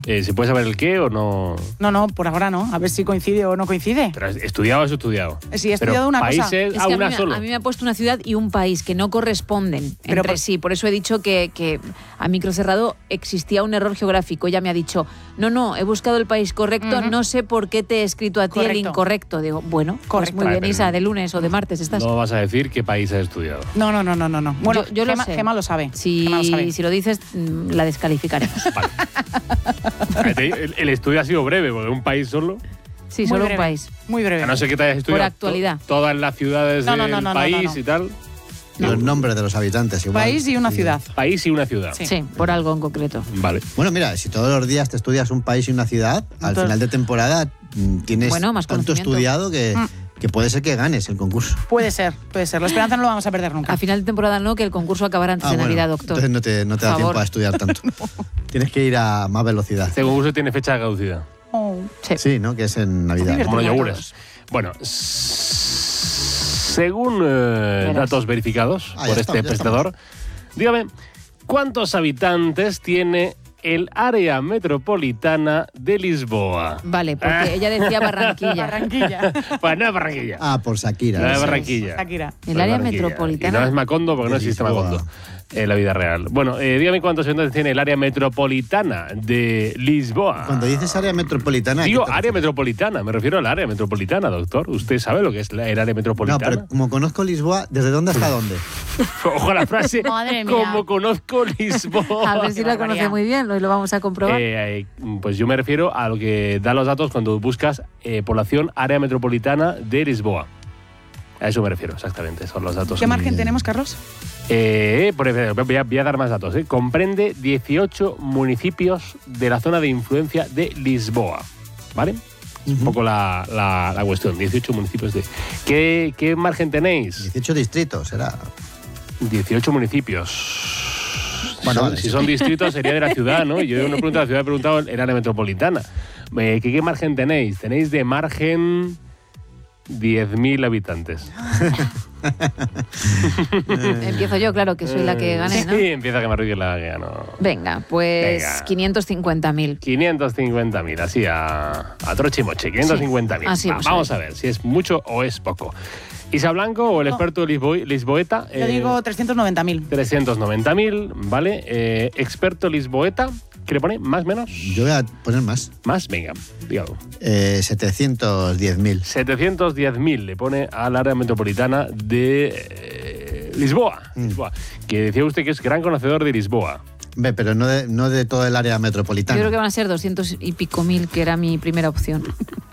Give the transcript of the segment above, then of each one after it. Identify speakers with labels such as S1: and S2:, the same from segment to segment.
S1: ¿Se puede saber el qué o no?
S2: No, por ahora no. A ver si coincide o no coincide.
S1: ¿Pero estudiado o has estudiado?
S2: Sí, he estudiado una cosa.
S1: ¿Países a una solo?
S3: A mí me ha puesto una ciudad y un país que no corresponden entre sí. Por eso he dicho que a micro cerrado existía un error geográfico. Ella me ha dicho, no, he buscado el país correcto, no sé por qué te he escrito a ti el incorrecto. Digo, bueno, pues muy bien, Isa, de lunes o de martes estás.
S1: No vas a decir qué país has estudiado.
S2: No. Bueno,
S3: yo lo sé.
S2: Gema lo sabe.
S3: Si lo dices, la descalificaremos.
S1: Vale. El estudio ha sido breve, porque un país solo.
S3: Sí, solo un país.
S2: Muy breve.
S1: A no ser que te hayas estudiado
S3: por actualidad.
S1: Todas las ciudades del país y tal.
S4: Los nombres de los habitantes igual.
S2: País y una ciudad.
S1: País y una ciudad.
S3: Sí, por algo en concreto.
S1: Vale.
S4: Bueno, mira, si todos los días te estudias un país y una ciudad, al final de temporada tienes
S3: más
S4: tanto estudiado que puede ser que ganes el concurso.
S2: Puede ser. La esperanza no lo vamos a perder nunca.
S3: A final de temporada no, que el concurso acabará antes de Navidad, doctor.
S4: Entonces no te da tiempo a estudiar tanto. Tienes que ir a más velocidad.
S1: Este concurso tiene fecha de caducidad.
S4: Sí, ¿no? Que es en Navidad.
S1: Como los yogures. Bueno, según datos verificados por este presentador, dígame, ¿cuántos habitantes tiene el área metropolitana de Lisboa?
S3: Vale, porque ella decía Barranquilla.
S2: Barranquilla.
S1: Pues no es Barranquilla.
S4: Por Shakira.
S1: No es Barranquilla.
S3: El área metropolitana.
S1: Y no es Macondo porque no existe Macondo en la vida real. Bueno, dígame cuántos habitantes tiene el área metropolitana de Lisboa.
S4: Cuando dices área metropolitana...
S1: Digo área metropolitana, me refiero al área metropolitana, doctor. ¿Usted sabe lo que es el área metropolitana?
S4: No, pero como conozco Lisboa, ¿desde dónde hasta dónde?
S1: Ojo la frase,
S2: Madre mía.
S1: como conozco Lisboa.
S3: A ver si la conoce muy bien, hoy lo vamos a comprobar.
S1: Pues yo me refiero a lo que dan los datos cuando buscas población área metropolitana de Lisboa. A eso me refiero, exactamente, son los datos.
S2: ¿Qué margen tenemos, Carlos?
S1: Por ejemplo, voy a dar más datos. Comprende 18 municipios de la zona de influencia de Lisboa, ¿vale? Es un poco la cuestión, 18 municipios de... ¿Qué margen tenéis?
S4: 18 distritos, será.
S1: 18 municipios.
S4: Bueno, vale,
S1: si son distritos sería de la ciudad, ¿no? Yo no pregunto a la ciudad, he preguntado el área metropolitana. ¿Qué margen tenéis? Tenéis de margen 10.000 habitantes.
S3: Empiezo yo, claro, que soy la que gané, ¿no?
S1: Sí, empieza que me arrugue la que ganó.
S3: Venga, pues 550.000.
S1: 550.000, así a trochimoche, 550.000.
S3: Así
S1: vamos a ver si es mucho o es poco. Isa Blanco o el experto lisboeta.
S2: Yo digo 390.000.
S1: 390.000, ¿vale? Experto lisboeta, ¿qué le pone? ¿Más, menos?
S4: Yo voy a poner más.
S1: ¿Más? Venga, dígalo.
S4: 710.000.
S1: 710.000 le pone al área metropolitana de Lisboa. Lisboa. Que decía usted que es gran conocedor de Lisboa.
S4: Ve, pero no de todo el área metropolitana.
S3: Yo creo que van a ser 200 y pico mil, que era mi primera opción.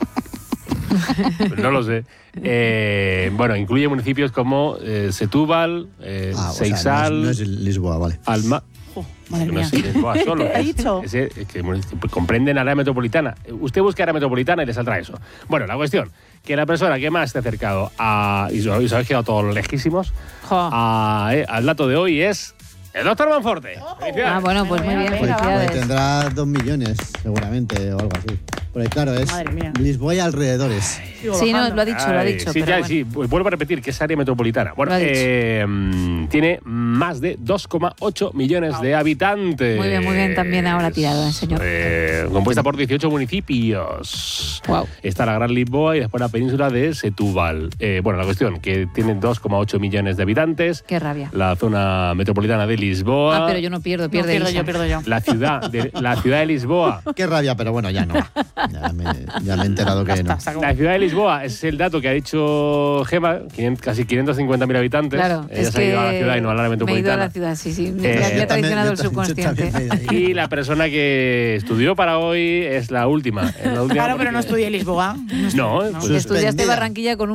S1: No lo sé. Bueno, incluye municipios como Setúbal, Seixal...
S4: no es Lisboa, vale.
S1: Alma...
S2: Madre mía.
S1: No es Lisboa solo.
S2: ¿Qué ha dicho?
S1: Que comprenden área metropolitana. Usted busca área metropolitana y le saldrá eso. Bueno, la cuestión, que la persona que más esté acercado a... Y os habéis quedado todos lejísimos. Al dato de hoy es... ¡El doctor Monforte!
S3: Bueno, pues muy bien, felicidades.
S4: Tendrá 2 millones, seguramente, o algo así. Porque claro, es Lisboa y alrededores.
S3: Sí, no, lo ha dicho.
S1: Sí,
S3: pero
S1: sí, vuelvo a repetir que es área metropolitana. Bueno, tiene más de 2,8 millones de habitantes.
S3: Muy bien, también ahora tirado, señor.
S1: Compuesta por 18 municipios.
S3: Wow.
S1: Está la Gran Lisboa y después la península de Setúbal. Bueno, la cuestión, que tiene 2,8 millones de habitantes.
S3: Qué rabia.
S1: La zona metropolitana de Lisboa.
S3: Pero yo no pierdo, pierdo
S2: yo.
S1: La ciudad de Lisboa.
S4: Qué rabia, pero bueno, ya no. Ya me he enterado que no.
S1: La ciudad de Lisboa es el dato que ha dicho Gema, casi 550.000 habitantes.
S3: Claro,
S1: ella se ha ido a la ciudad y no al área metropolitana.
S3: Me he ido a la ciudad, sí. Me había traicionado el subconsciente.
S1: Y la persona que estudió para hoy es la última.
S2: Claro, pero no estudié Lisboa.
S1: No.
S3: Estudiaste Barranquilla con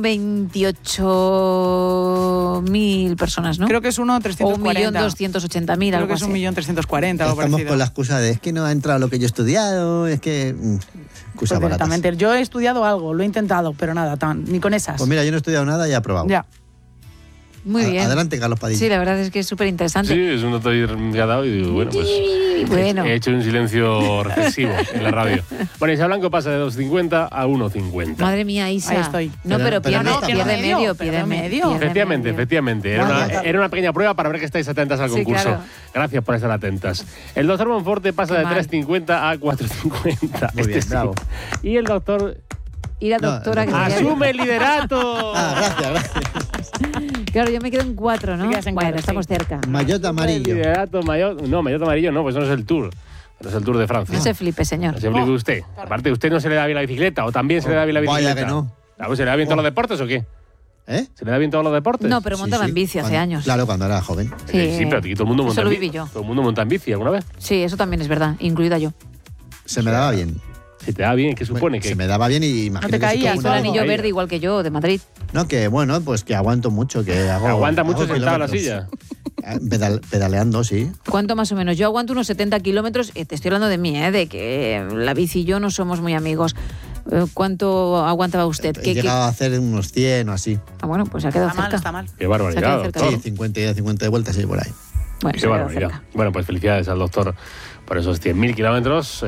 S3: 1.028.000 personas, ¿no?
S2: Creo que es 1.340.
S3: O 1.280.000,
S2: Creo
S3: algo
S2: que es
S3: así.
S2: 1.340, algo
S4: Estamos
S2: parecido.
S4: con la excusa de es que no ha entrado lo que yo he estudiado, es que... Excusa baratas.
S2: Directamente. Yo he estudiado algo, lo he intentado, pero nada, ni con esas.
S4: Pues mira, yo no he estudiado nada y he aprobado.
S2: Ya.
S3: Muy bien.
S4: Adelante, Carlos Padilla.
S3: Sí, la verdad es que es súper interesante.
S1: Sí, es un dato ahí que ha dado y digo, bueno, pues
S3: Bueno.
S1: he hecho un silencio reflexivo en la radio. Bueno, Isa Blanco pasa de 2,50 a 1,50.
S3: Madre mía, Isa.
S2: Ahí estoy.
S3: No, pero pierde medio,
S2: pierde medio.
S1: Efectivamente. Era una pequeña prueba para ver que estáis atentas al
S3: Sí,
S1: concurso.
S3: claro.
S1: Gracias por estar atentas. El doctor Monforte pasa
S3: Qué
S1: de
S3: mal.
S1: 3,50 a 4,50.
S4: Muy bien,
S1: sí.
S4: bravo.
S1: Y el doctor
S3: Y la doctora que se queda-
S1: asume el liderato.
S4: Gracias.
S3: Claro, yo me quedo en 4, ¿no?
S2: Te quedas en
S3: Bueno,
S2: 4,
S3: estamos cerca.
S4: Maillot amarillo.
S1: Liderato mayor. No, maillot amarillo no, pues no es el Tour. No es el Tour de Francia.
S3: No se flipe, señor.
S1: No se explique usted. Aparte, ¿usted no se le da bien la bicicleta o también se le da bien la
S4: Vaya
S1: bicicleta?
S4: que no.
S1: Ah, pues, ¿se le da bien todos los deportes o qué?
S4: ¿Eh?
S1: ¿Se le da bien todos los deportes?
S3: No, pero montaba
S4: Sí,
S3: en bici hace
S4: cuando-
S3: años.
S4: Claro, cuando era joven.
S1: Sí, pero aquí todo el mundo monta
S3: Eso lo
S1: en
S3: viví
S1: bici.
S3: yo.
S1: Todo el mundo monta en bici alguna vez.
S3: Sí, eso también es verdad, incluida yo.
S4: Se me daba bien.
S1: Si te da bien, ¿qué supone?
S4: Se
S1: que
S4: me daba bien y imagínate.
S2: te caías,
S4: si
S3: Hizo
S4: todo
S3: el
S4: el mundo-
S3: anillo
S1: Ahí.
S3: verde igual que yo, de Madrid.
S4: No, que bueno, pues que aguanto mucho, que hago.
S1: Aguanta mucho
S4: hago
S1: sentado en la
S4: kilómetros.
S1: silla.
S4: Pedaleando, sí.
S3: ¿Cuánto más o menos? Yo aguanto unos 70 kilómetros. Te estoy hablando de mí, de que la bici y yo no somos muy amigos. ¿Cuánto aguantaba usted?
S4: He llegado a hacer unos 100 o así.
S3: Ah, bueno, pues ha quedado
S2: Está mal,
S3: cerca.
S2: está mal.
S1: Qué barbaridad,
S3: Se ha quedado
S1: doctor.
S4: Sí, 50 de vueltas y por ahí.
S3: Bueno,
S1: Qué
S3: se ha quedado
S1: barbaridad.
S3: cerca.
S1: Bueno, pues felicidades al doctor por esos 100.000 kilómetros.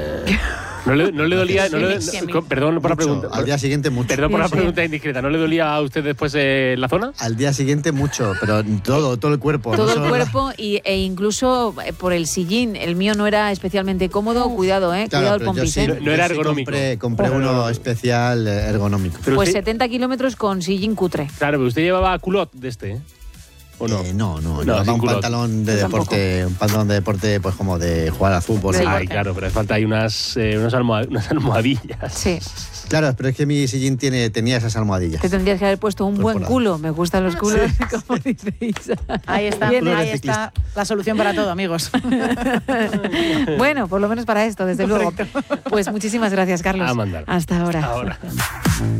S1: No le dolía. Perdón por la
S4: Mucho.
S1: pregunta.
S4: Al día siguiente mucho.
S1: Perdón por la
S3: Sí.
S1: pregunta indiscreta. ¿No le dolía a usted después la zona?
S4: Al día siguiente mucho, pero todo el cuerpo. no
S3: Todo el
S4: solo la-
S3: cuerpo e incluso por el sillín. El mío no era especialmente cómodo. Cuidado,
S4: Claro,
S3: cuidado el
S4: pero yo
S3: pompis,
S4: sí-
S1: No
S4: yo
S1: era
S4: sí
S1: ergonómico.
S4: Compré uno especial ergonómico.
S1: Pero
S3: Pues
S1: usted-
S3: 70 kilómetros con sillín cutre.
S1: Claro, pero usted llevaba culot de este, ¿eh? ¿O no?
S4: No,
S1: sin
S4: llevaba un
S1: culot.
S4: pantalón de
S3: Yo tampoco.
S4: deporte, pues como de jugar al fútbol.
S3: De
S4: sí.
S3: deporte.
S1: Ay, claro, pero hace falta ahí unas almohadillas.
S3: Sí.
S4: Claro, pero es que mi sillín tenía esas almohadillas.
S3: Te tendrías que haber puesto un
S4: Pues
S3: buen
S4: por ahí.
S3: culo. Me gustan los culos, como dice Isa.
S2: Ahí está,
S3: Bien,
S2: ahí
S4: de
S2: está la solución para todo, amigos.
S3: Bueno, por lo menos para esto, desde luego. Pues muchísimas gracias, Carlos.
S1: A mandar.
S3: Hasta ahora.
S1: Ahora.